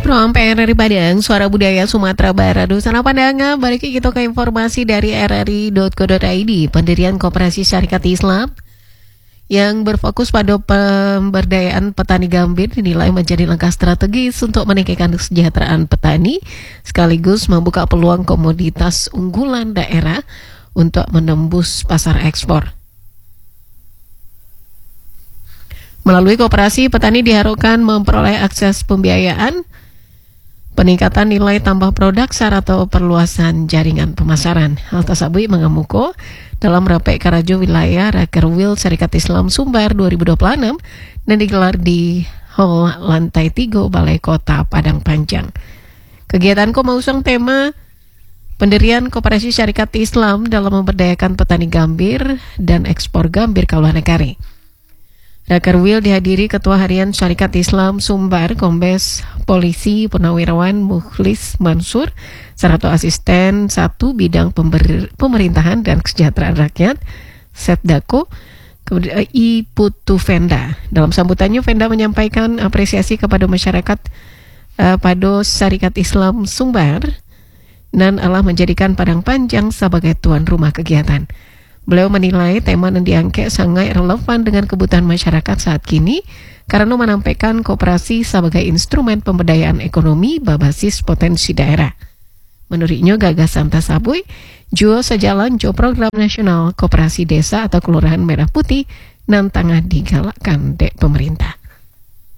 From PRRI Padang, Suara Budaya Sumatera Barat. Sana pandangan, balik kita ke informasi dari rri.co.id. Pendirian Koperasi Syarikat Islam yang berfokus pada pemberdayaan petani gambir dinilai menjadi langkah strategis untuk meningkatkan kesejahteraan petani, sekaligus membuka peluang komoditas unggulan daerah untuk menembus pasar ekspor. Melalui koperasi, petani diharapkan memperoleh akses pembiayaan, peningkatan nilai tambah produk syarat atau perluasan jaringan pemasaran. Hal tersebut mengemuka dalam Rapek Karajo Wilayah Rakerwil Syarikat Islam Sumbar 2026 dan digelar di Hall Lantai 3 Balai Kota Padang Panjang. Kegiatan mengusung tema pendirian Koperasi Syarikat Islam dalam memberdayakan petani gambir dan ekspor gambir ke luar negara. Rakerwil dihadiri Ketua Harian Syarikat Islam Sumbar, Kombes Polisi Purnawirawan Mukhlis Mansur, serta Asisten 1 Bidang Pemerintahan dan Kesejahteraan Rakyat, Setdako, kemudian I Putu Venda. Dalam sambutannya, Venda menyampaikan apresiasi kepada masyarakat pada Syarikat Islam Sumbar dan Allah menjadikan Padang Panjang sebagai tuan rumah kegiatan. Beliau menilai tema yang diangkat sangat relevan dengan kebutuhan masyarakat saat kini karena menampilkan koperasi sebagai instrumen pemberdayaan ekonomi berbasis potensi daerah. Menurutnya gagasan tersebut juga sejalan jo program nasional koperasi desa atau kelurahan merah putih dan tengah digalakkan dek pemerintah.